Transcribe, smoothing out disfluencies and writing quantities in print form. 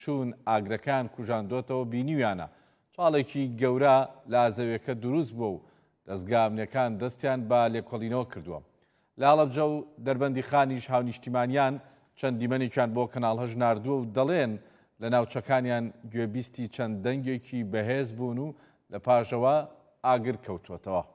چوون ئاگرەکان کوژاندۆتەوە بینیویانە. چاڵێکی گەورە لا زەویەکە دروست بووە و دەستگامنەکان دەستیان بە لێکۆڵینەوە کردووە. لە هەڵەبجە و دەربەندی خانیش هاونیشتیمانیان چەند دیمەنێکیان بۆ کەناڵ هەژناردووە و دەڵێن لە ناوچەکانیان گوێبیستی چەند دەنگێکی بەهێز بوون و لە پاشەوە ئاگر کەوتوەتەوە.